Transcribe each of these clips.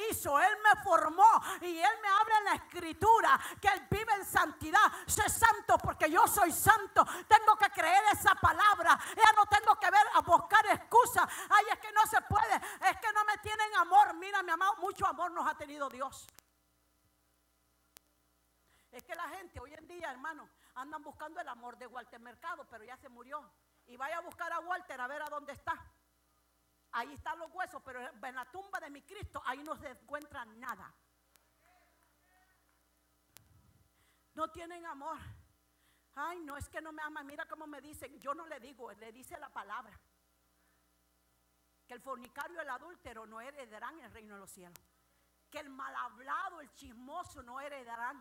hizo, Él me formó y Él me habla en la escritura que Él vive en santidad. Sé santo porque yo soy santo. Tengo que creer esa palabra. Ya no tengo que ver a buscar excusas. Ay, es que no se puede, es que no me tienen amor. Mira, mi amado, mucho amor nos ha tenido Dios. Es que la gente hoy en día, hermano, andan buscando el amor de Walter Mercado, pero ya se murió. Y vaya a buscar a Walter a ver a dónde está. Ahí están los huesos, pero en la tumba de mi Cristo, ahí no se encuentra nada. No tienen amor. Ay, no, es que no me aman. Mira cómo me dicen. Yo no le digo, le dice la palabra. Que el fornicario y el adúltero no heredarán el reino de los cielos. Que el mal hablado, el chismoso no heredarán.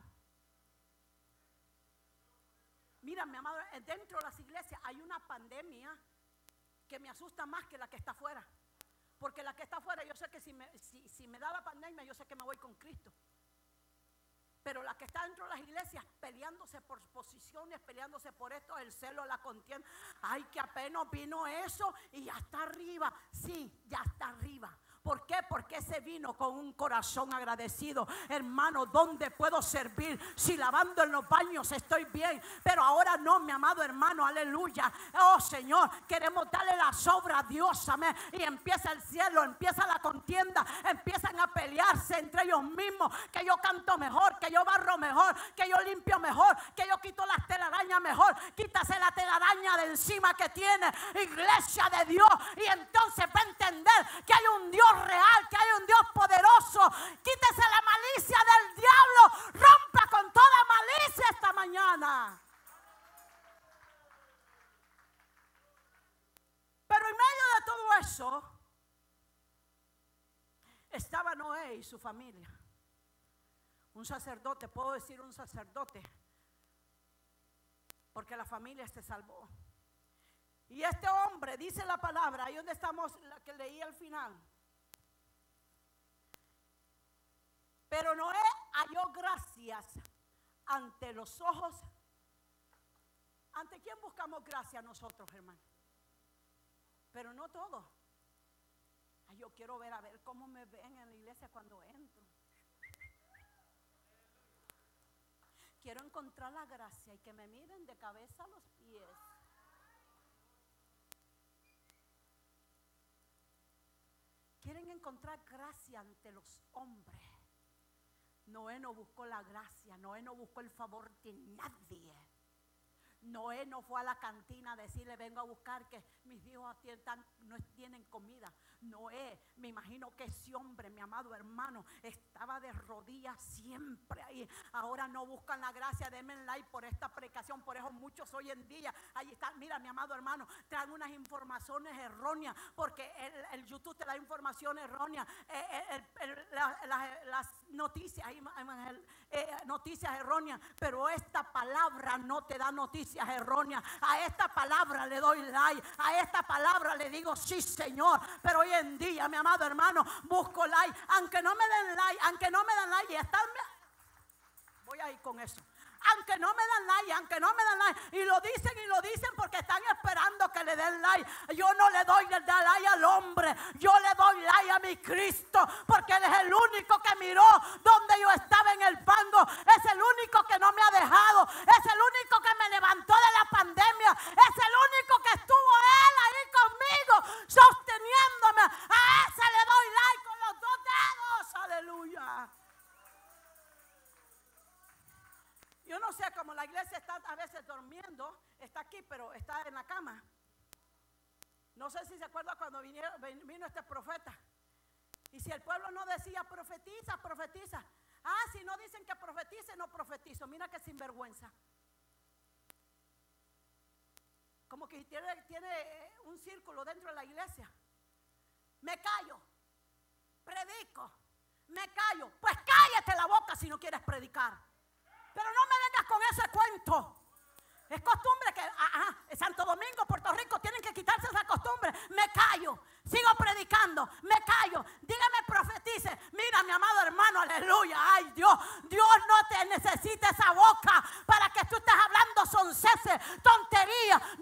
Mira, mi amado, dentro de las iglesias hay una pandemia que me asusta más que la que está afuera. Porque la que está afuera, yo sé que si me da la pandemia, yo sé que me voy con Cristo. Pero la que está dentro de las iglesias peleándose por posiciones, peleándose por esto, el celo, la contienda. Ay, que apenas vino eso y ya está arriba. Sí, ya está arriba. ¿Por qué? Porque se vino con un corazón agradecido. Hermano, ¿dónde puedo servir? Si lavando en los baños estoy bien, pero ahora no, mi amado hermano, aleluya. Oh Señor, queremos darle la sobra a Dios, amén. Y empieza el cielo, empieza la contienda, empiezan a pelearse entre ellos mismos. Que yo canto mejor, que yo barro mejor, que yo limpio mejor, que yo quito las telarañas mejor. Quítase la telaraña de encima que tiene, iglesia de Dios. Y entonces va a entender que hay un Dios real, que hay un Dios poderoso. Quítese la malicia del diablo, rompa con toda malicia esta mañana. Pero en medio de todo eso estaba Noé y su familia. Un sacerdote, puedo decir un sacerdote, porque la familia se salvó. Y este hombre, dice la palabra, ahí donde estamos, la que leí al final. Pero Noé halló gracias ante los ojos. ¿Ante quién buscamos gracia nosotros, hermano? Pero no todo. Ay, yo quiero ver, a ver cómo me ven en la iglesia cuando entro. Quiero encontrar la gracia y que me miren de cabeza a los pies. Quieren encontrar gracia ante los hombres. Noé no buscó la gracia, Noé no buscó el favor de nadie. Noé no fue a la cantina a decirle: vengo a buscar que mis hijos no tienen comida. Noé, me imagino que ese hombre, mi amado hermano, estaba de rodillas siempre ahí. Ahora no buscan la gracia. Denme like por esta predicación. Por eso muchos hoy en día, ahí están, mira mi amado hermano, traen unas informaciones erróneas, porque el YouTube te da información errónea. Las noticias, noticias erróneas, pero esta palabra no te da noticias erróneas. A esta palabra le doy like, a esta palabra le digo sí, Señor. Pero hoy en día, mi amado hermano, busco like, aunque no me den like, y están, voy a ir con eso. Aunque no me dan like, y lo dicen porque están esperando que le den like. Yo no le doy like al hombre, yo le doy like a mi Cristo, porque Él es el único que miró donde yo estaba en el fango, es el único que no me ha dejado, es el único que me levantó de la pandemia, es el único que estuvo Él ahí conmigo, sosteniéndome. A ese le doy like con los 2 dedos, aleluya. Yo no sé cómo la iglesia está a veces durmiendo, está aquí, pero está en la cama. No sé si se acuerda cuando vino este profeta. Y si el pueblo no decía profetiza, profetiza. Ah, si no dicen que profetice, no profetizo. Mira qué sinvergüenza. Como que tiene un círculo dentro de la iglesia. Me callo, predico, me callo. Pues cállate la boca si no quieres predicar. Pero no me vengas con ese cuento. Es costumbre que Santo Domingo, Puerto Rico tienen que quitarse esa costumbre. Me callo, sigo predicando, me callo. Dígame, profetice. Mira, mi amado hermano, aleluya. Ay, Dios no te necesita esa boca para que tú estés hablando sonceses, tonterías.